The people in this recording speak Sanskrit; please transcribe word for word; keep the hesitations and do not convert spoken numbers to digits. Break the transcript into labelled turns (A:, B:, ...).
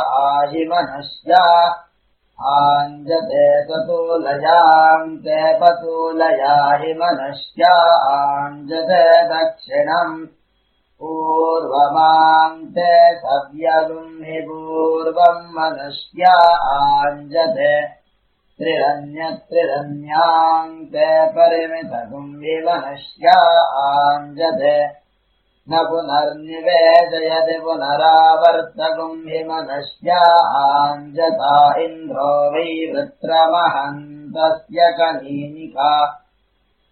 A: आहिमनस्या आञ्जते ततूलयाम् ते पतूलया हिमनस्या आञ्जते दक्षिणम् पूर्वमाम् ते सव्यगुम् हि पूर्वम् मनस्या आञ्जते त्रिरन्यत्रिरन्याम् ते परिमितगुम् हि मनस्या आञ्जते न पुनर्निवेदयति पुनरावर्तगुम् हि मनस्या आञ्जता इन्द्रो वै वृत्रमहन्तस्य कनीनिका